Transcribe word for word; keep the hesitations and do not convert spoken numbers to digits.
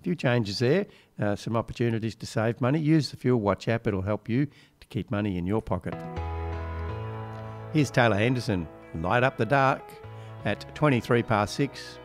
few changes there, uh, some opportunities to save money. Use the Fuel Watch app. It'll help you to keep money in your pocket. Here's Taylor Henderson, Light Up the Dark, at twenty-three past six.